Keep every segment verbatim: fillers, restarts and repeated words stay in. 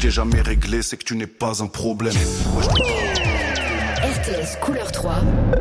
t'ai jamais réglé, c'est que tu n'es pas un problème. Moi, je... R T S Couleur trois.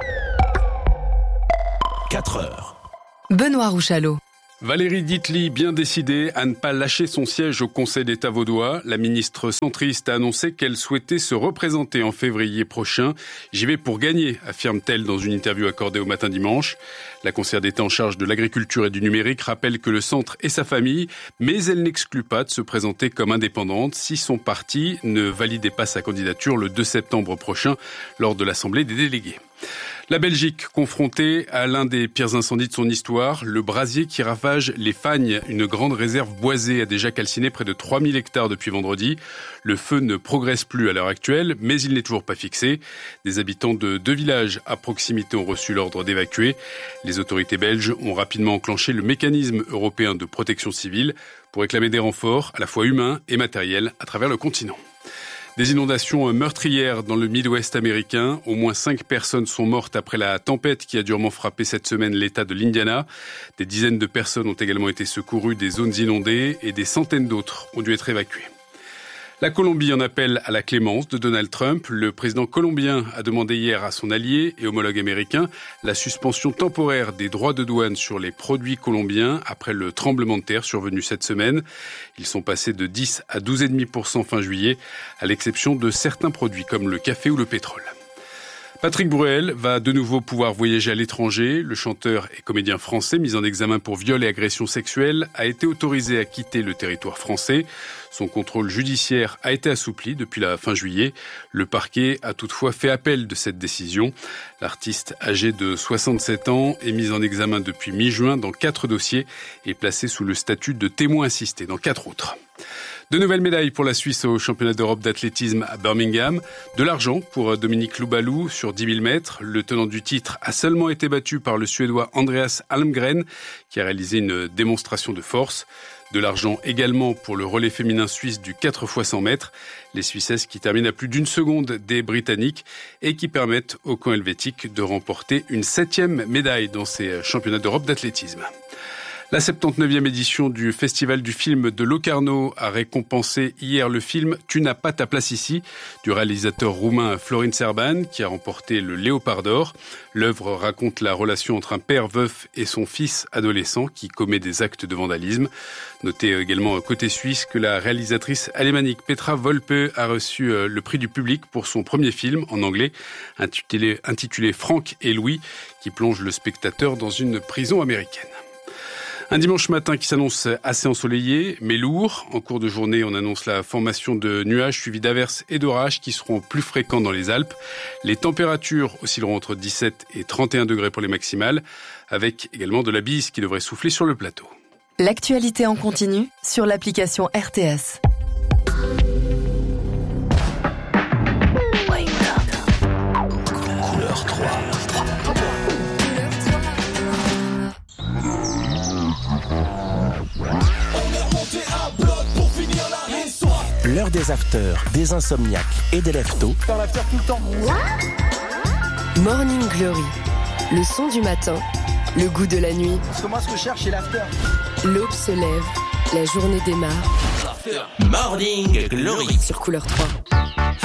quatre heures. Benoît Rouchalot. Valérie Dietly, bien décidée à ne pas lâcher son siège au Conseil d'État vaudois. La ministre centriste a annoncé qu'elle souhaitait se représenter en février prochain. J'y vais pour gagner, affirme-t-elle dans une interview accordée au Matin Dimanche. La conseillère d'État en charge de l'agriculture et du numérique rappelle que le centre est sa famille, mais elle n'exclut pas de se présenter comme indépendante si son parti ne validait pas sa candidature le deux septembre prochain lors de l'Assemblée des délégués. La Belgique, confrontée à l'un des pires incendies de son histoire, le brasier qui ravage les Fagnes, une grande réserve boisée, a déjà calciné près de trois mille hectares depuis vendredi. Le feu ne progresse plus à l'heure actuelle, mais il n'est toujours pas fixé. Des habitants de deux villages à proximité ont reçu l'ordre d'évacuer. Les autorités belges ont rapidement enclenché le mécanisme européen de protection civile pour réclamer des renforts, à la fois humains et matériels, à travers le continent. Des inondations meurtrières dans le Midwest américain. Au moins cinq personnes sont mortes après la tempête qui a durement frappé cette semaine l'État de l'Indiana. Des dizaines de personnes ont également été secourues des zones inondées et des centaines d'autres ont dû être évacuées. La Colombie en appelle à la clémence de Donald Trump. Le président colombien a demandé hier à son allié et homologue américain la suspension temporaire des droits de douane sur les produits colombiens après le tremblement de terre survenu cette semaine. Ils sont passés de dix à douze virgule cinq pour cent fin juillet, à l'exception de certains produits comme le café ou le pétrole. Patrick Bruel va de nouveau pouvoir voyager à l'étranger. Le chanteur et comédien français, mis en examen pour viol et agression sexuelle, a été autorisé à quitter le territoire français. Son contrôle judiciaire a été assoupli depuis la fin juillet. Le parquet a toutefois fait appel de cette décision. L'artiste, âgé de soixante-sept ans, est mis en examen depuis mi-juin dans quatre dossiers et placé sous le statut de témoin assisté dans quatre autres. De nouvelles médailles pour la Suisse au championnat d'Europe d'athlétisme à Birmingham. De l'argent pour Dominique Loubalou sur dix mille mètres. Le tenant du titre a seulement été battu par le Suédois Andreas Almgren, qui a réalisé une démonstration de force. De l'argent également pour le relais féminin suisse du quatre fois cent mètres. Les Suissesses qui terminent à plus d'une seconde des Britanniques et qui permettent au camp helvétique de remporter une septième médaille dans ces championnats d'Europe d'athlétisme. La soixante-dix-neuvième édition du Festival du film de Locarno a récompensé hier le film « Tu n'as pas ta place ici » du réalisateur roumain Florin Serban qui a remporté le Léopard d'or. L'œuvre raconte la relation entre un père veuf et son fils adolescent qui commet des actes de vandalisme. Notez également côté suisse que la réalisatrice alémanique Petra Volpe a reçu le prix du public pour son premier film en anglais intitulé, intitulé Franck et Louis qui plonge le spectateur dans une prison américaine. Un dimanche matin qui s'annonce assez ensoleillé, mais lourd. En cours de journée, on annonce la formation de nuages suivis d'averses et d'orages qui seront plus fréquents dans les Alpes. Les températures oscilleront entre dix-sept et trente et un degrés pour les maximales, avec également de la bise qui devrait souffler sur le plateau. L'actualité en continu sur l'application R T S. Couleur trois. L'heure des afters, des insomniaques et des lève-tôt. Dans l'after tout le temps. Morning Glory, le son du matin, le goût de la nuit. Parce que moi, ce que je cherche, c'est l'after. L'aube se lève, la journée démarre. Morning Glory Sur Couleur trois.